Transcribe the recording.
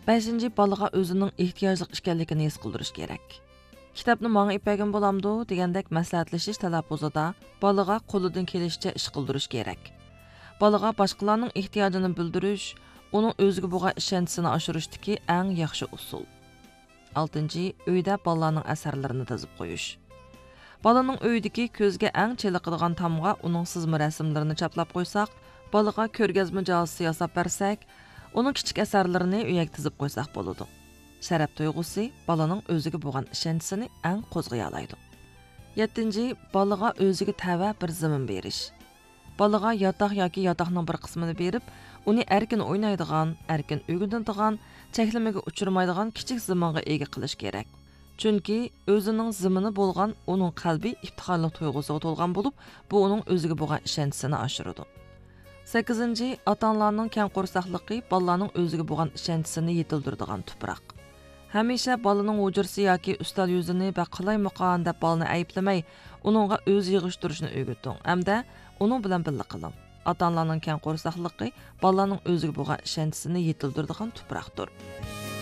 5. Balaga o'zining ehtiyojli ekanligini his qildirish kerak. Kitobni menga ipagim bo'lamdi degandek maslahatlashish talaffuzida balaga qo'lidan kelishicha ish qildirish kerak. Balaga boshqalarning ehtiyojini bildirish, uning o'ziga bo'lgan ishonchisini oshirishdagi eng yaxshi usul. 6. Uyda balalarning asarlarini tizib qo'yish. Balaning uydagi ko'zga eng cheliqadigan tamga uning sızma rasmlarini chaplab qo'ysak, balaga ko'rgazma joyisi yasab bersak, uning kichik asarlarini uyga tizib qo'ysak bo'ladi. Sharaf tuyg'usi balaning o'ziga bo'lgan ishonchisini eng qo'zg'aya oladi. 7. Balaga o'ziga tava bir zamin berish. Balaga yotoq yoki yotoqning bir qismini berib, uni erkin o'ynaydigan, erkin o'rganadigan, cheklamaga uchirmaydigan kichik zamonga ega qilish kerak. Chunki o'zining zimini bo'lgan uning qalbi iftixorlik tuyg'usiga to'lgan bo'lib, bu uning o'ziga bo'lgan ishonchisini oshiradi. 8. Ota-onalarning keng qo'rsaqligi balalarning o'ziga bo'lgan ishonchisini yetildiradigan tuproq. Hamisha balaning o'jirsi yoki ustal yuzini va qalay muqon deb balani ayblamay, uningga o'z yig'ishtirishni o'rgating hamda uning bilan birga qiling. Ota-onalarning keng qo'rsaqligi balalarning o'ziga bo'lgan ishonchisini yetildiradigan tuproqdir.